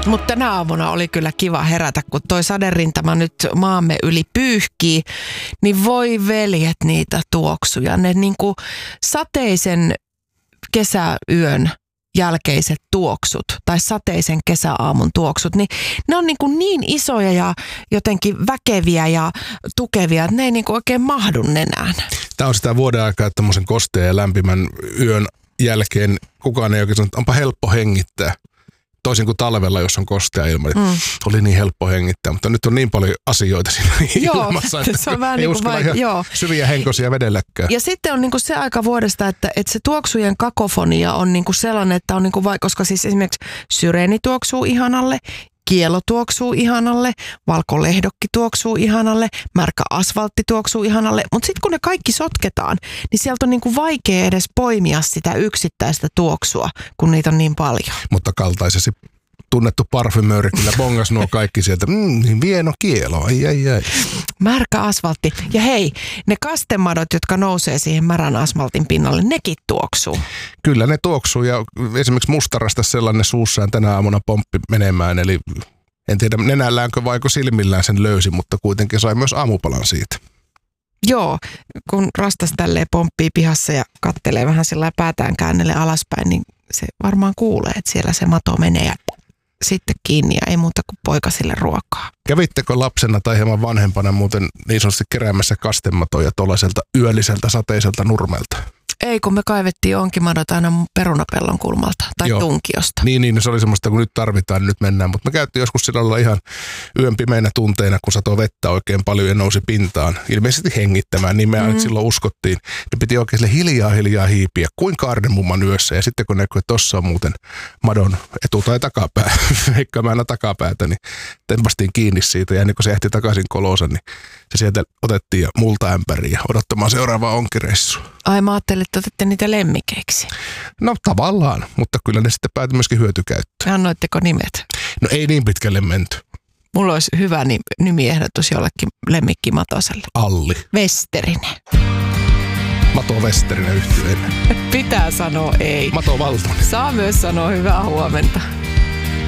Mutta tänä aamuna oli kyllä kiva herätä, kun toi saderintama nyt maamme yli pyyhkii, niin voi veljet niitä tuoksuja. Ne niinku sateisen kesäyön jälkeiset tuoksut tai sateisen kesäaamun tuoksut, niin ne on niin isoja ja jotenkin väkeviä ja tukevia, että ne ei oikein mahdu nenään. Tämä on sitä vuoden aikaa, että tämmöisen kosteen ja lämpimän yön jälkeen kukaan ei oikein sanonut, että onpa helppo hengittää. Toisin kuin talvella, jos on kostea ilma, oli niin helppo hengittää, mutta nyt on niin paljon asioita siinä ilmassa, että se on vähän ei uskalla ihan syviä henkosia vedelläkään. Ja sitten on se aika vuodesta, että se tuoksujen kakofonia on sellainen, että on koska siis esimerkiksi syreeni tuoksuu ihanalle, kielo tuoksuu ihanalle, valkolehdokki tuoksuu ihanalle, märkä asfaltti tuoksuu ihanalle, mutta sitten kun ne kaikki sotketaan, niin sieltä on vaikea edes poimia sitä yksittäistä tuoksua, kun niitä on niin paljon. Mutta kaltaisesi tunnettu parfymööri kyllä bongas nuo kaikki sieltä, niin vieno kielo, ai. Märkä asfaltti. Ja hei, ne kastemadot, jotka nousee siihen märän asfaltin pinnalle, nekin tuoksuu. Kyllä ne tuoksuu ja esimerkiksi mustarasta sellainen suussaan tänä aamuna pomppi menemään, eli en tiedä nenälläänkö vaiko silmillään sen löysi, mutta kuitenkin sai myös aamupalan siitä. Joo, kun rastas tälleen pomppii pihassa ja kattelee vähän sillä päätään käännelle alaspäin, niin se varmaan kuulee, että siellä se mato menee ja sitten kiinni ja ei muuta kuin poikasille ruokaa. Kävittekö lapsena tai hieman vanhempana muuten niin sanotusti keräämässä kastematoja tuollaiselta yölliseltä sateiselta nurmelta? Ei, kun me kaivettiin onkimadot aina mun perunapellon kulmalta tai tunkiosta. Niin, se oli semmoista, kun nyt tarvitaan, niin nyt mennään. Mutta me käytiin joskus sillä lailla ihan yön pimeinä tunteina, kun satoi vettä oikein paljon ja nousi pintaan. Ilmeisesti hengittämään, niin me aina silloin uskottiin. Ne piti oikein sille hiljaa hiipiä, kuin Kaarnemumman yössä. Ja sitten kun näkyy, että tossa on muuten madon etu- tai takapää, heikkaamäänä takapäätä, niin tempastiin kiinni siitä. Ja ennen kuin se ehti takaisin kolonsa, niin se sieltä otettiin ja multaämpäriin ja odottamaan seuraavaa onkireissua. Ai mä ajattelin, että otette niitä lemmikeiksi. No tavallaan, mutta kyllä ne sitten päätyi myöskin hyötykäyttöön. Annoitteko nimet? No ei niin pitkälle menty. Mulla olisi hyvä nimiehdotus jollekin lemmikkimatoselle. Alli. Westerinen. Mato Westerinen yhtyeelle. Pitää sanoa ei. Mato Valtonen. Saa myös sanoa hyvää huomenta.